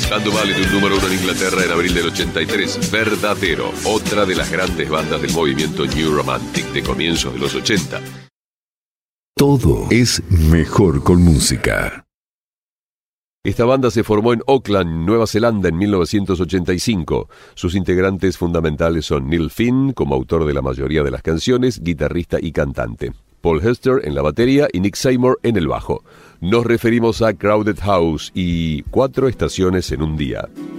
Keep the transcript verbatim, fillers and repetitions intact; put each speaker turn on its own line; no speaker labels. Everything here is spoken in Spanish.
Stand Valley, un número uno en Inglaterra en abril del ochenta y tres. Verdadero, otra de las grandes bandas del movimiento New Romantic de comienzos de los ochenta.
Todo es mejor con música.
Esta banda se formó en Auckland, Nueva Zelanda, en mil novecientos ochenta y cinco. Sus integrantes fundamentales son Neil Finn, como autor de la mayoría de las canciones, guitarrista y cantante, Paul Hester en la batería y Nick Seymour en el bajo. Nos referimos a Crowded House y Cuatro estaciones en un día.